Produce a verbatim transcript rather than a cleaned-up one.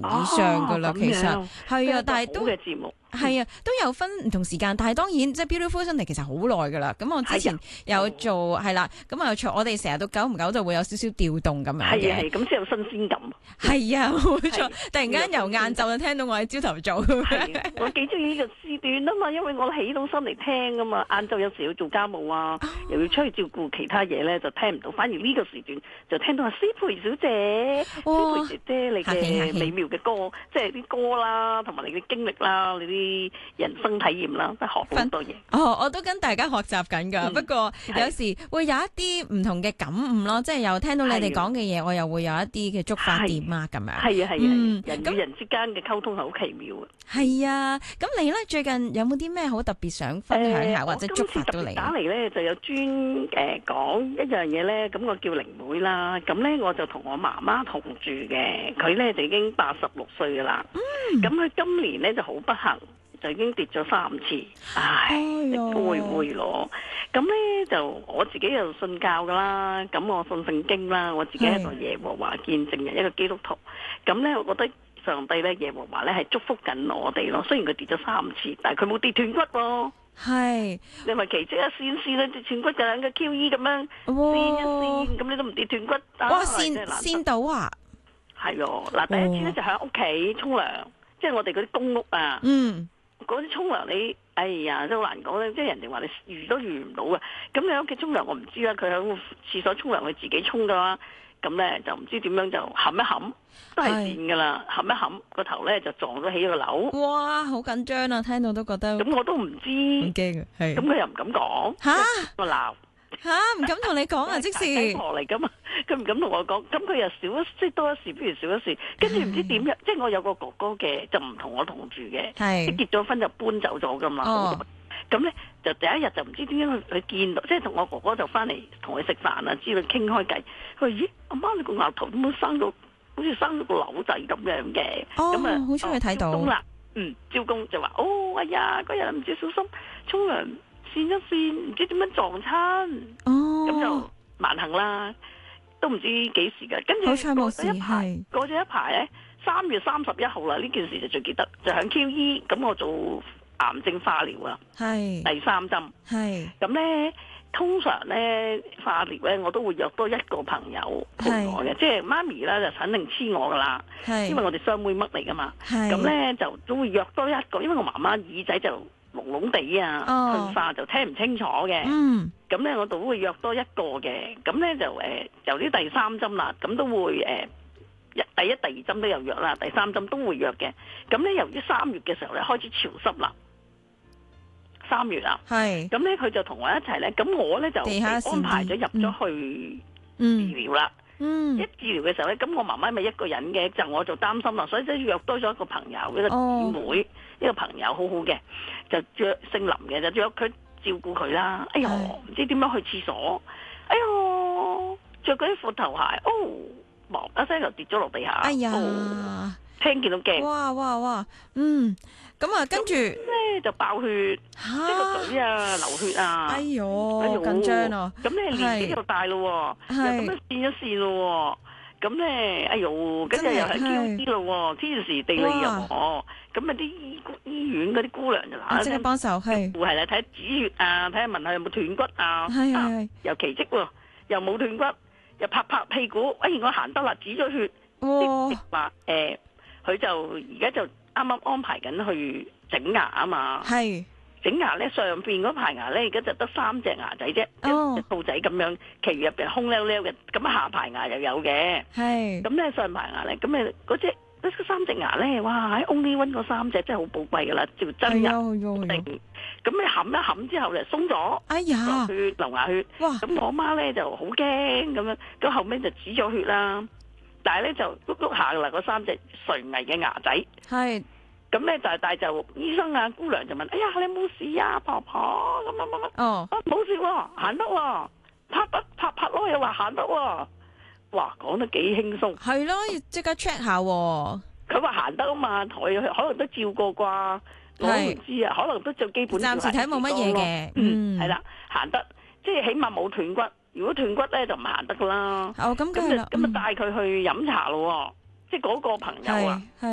以上噶啦， 哦、 其實係啊，但係都嘅節目。 係啊，都有分唔同時間，但係當然即係 Beautiful Sunday 其實好耐噶啦。咁我之前有做係啦，咁啊錯，我哋成日都久唔久就會有少少調動咁樣嘅。 係啊係，咁先有新鮮感。 係啊，冇錯。突然間由晏晝就聽到我喺朝頭早。 我幾中意呢個時段啊嘛，因為我起到身嚟聽啊嘛。晏晝有時要做家務啊，哦、又要出去照顧其他嘢咧，就聽唔到。反而呢個時段就聽到阿思培小姐、思、哦、培姐姐你嘅美妙嘅歌，即係啲歌啦，同埋你嘅經歷啦，你啲。啲人生體驗啦，都學好多嘢。 哦，我都跟大家學習緊㗎、嗯。不過有時會有一啲唔同嘅感悟咯，即係又聽到你哋講嘅嘢，我又會有一啲嘅觸發點啊，咁樣。係啊係啊、嗯，人與人之間嘅溝通係好奇妙啊。係啊，咁你咧最近有冇啲咩好特別想分享下、呃、或者觸發到你？打嚟咧就有專誒講一樣嘢咧，咁我叫靈妹啦。咁咧我就同我媽媽同住嘅，佢咧就已經八十六歲㗎啦。咁、嗯、佢今年咧就好不幸。就已經跌咗三次，唉，會會咯。咁咧就我自己又信教噶啦，咁我信聖經啦，我自己係個耶和華見證人，一個基督徒。咁咧，我覺得上帝咧耶和華咧係祝福緊我哋咯。雖然佢跌咗三次，但係佢冇跌斷骨喎。係，你咪奇蹟一線線咧跌斷骨嘅兩個 Q E 咁樣，線一線咁你都唔跌斷骨。哇！線線到啊！係咯，嗱，第一次咧就喺屋企沖涼，即係我哋嗰啲公屋啊。嗯。嗰啲沖涼你，哎呀，真係好難講咧，即係人哋話你遇都遇唔到嘅。咁你喺屋企沖涼，我唔知啦。佢喺廁所沖涼，佢自己沖噶啦。咁咧就唔知點樣就冚一冚，都係線噶啦。冚一冚個頭咧就撞咗起個樓。哇，好緊張啊！聽到都覺得。咁我都唔知。好驚啊！係。咁佢又唔敢講。嚇！我鬧。吓，唔敢同你講啊！即時婆嚟噶嘛，佢唔敢同我講，咁佢又少一即係多一事不如少一事，跟住唔知點樣，即係我有個哥哥嘅就唔同我同住嘅，係結咗婚就搬走咗噶嘛。哦，咁咧就第一日就唔知點樣去去見到，即係同我哥哥就翻嚟同佢食飯啊，之類傾開偈。佢話咦，阿媽你個額頭點解生到好似生咗個瘤仔咁樣嘅？哦，咁啊，好彩你睇到。招啦，嗯，招工就話哦，哎呀，嗰日唔知小心沖涼。線一線唔知點樣撞親，咁、oh. 就萬幸啦，都唔知幾時㗎。跟住過咗一排，過咗一排咧，三月三十一號啦，呢件事就最記得，就響 Q E，咁我做癌症化療啊，係第三針，係咁咧，通常咧化療咧，我都會約多一個朋友陪我嘅，即係媽咪啦就肯定黐我噶啦，因為我哋雙妹嘜嚟噶嘛，咁咧就都會約多一個，因為我媽媽耳仔就聾聾地啊，退化就聽唔清楚嘅。嗯，咁咧我都會約多一個嘅。咁咧就誒，由於第三針啦，咁都會誒，第一、第二針都有約啦，第三針都會約嘅。咁咧由於三月嘅時候咧開始潮濕啦，三月啊，係。咁咧佢就同我一齊咧，咁我咧就被安排咗入咗去治療啦。嗯，一治療嘅時候咧，咁我媽媽咪一個人嘅，就我就擔心啦，所以就約多咗一個朋友，一個姊妹，哦、一個朋友好好嘅，就約姓林嘅，就約佢照顧佢啦。哎喲，唔知點樣去廁所，哎喲，着嗰啲闊頭鞋，哦，望一聲就跌咗落地下，哎呀，哦、聽見到驚，哇哇哇，嗯。咁啊，跟住咧就爆血，即係個嘴啊流血啊，哎喲，好緊張啊！咁咧年紀又大咯，又咁樣變咗線咯，咁咧哎喲，跟住又係 Q E 咯，天時地利人和，咁啊啲醫醫院嗰啲姑娘就嗱，即係幫手係，係啦，睇下止血啊，睇下問下有冇斷骨啊，係係，又奇蹟喎，又冇斷骨，又拍拍屁股，哎我行得啦，止咗血，即係話誒，佢就而家就。啱啱安排緊去整牙啊嘛，係整牙咧，上邊嗰排牙咧而家就得三隻牙仔啫，哦、一兔仔咁樣，其餘入邊空溜溜嘅，咁下排牙又有嘅，係咁咧上排牙咧，咁誒嗰隻嗰三隻牙咧，哇喺 Only One 嗰三隻真係好寶貴噶啦，叫真牙，定咁你冚一冚之後就鬆咗，哎呀，流血流牙血，哇！咁我媽咧就好驚咁樣，咁後尾就止咗血啦。但係咧就碌碌下啦，嗰三隻垂危嘅牙仔。係。咁咧就但係就醫生啊姑娘就問：哎呀，你冇事啊，婆婆咁乜乜乜？哦。啊冇事喎，行得喎，拍得拍拍咯，又話行得喎。哇，講得幾輕鬆。係咯，要即刻 check 下喎。佢話行得啊嘛，佢可能都照過啩，我唔知啊，可能都做基本。暫時睇冇乜嘢嘅。嗯。係啦，行得，即係起碼冇斷骨。如果斷骨咧就唔行得噶啦，哦咁咁就咁啊帶佢去飲茶咯，即係嗰個朋友啊。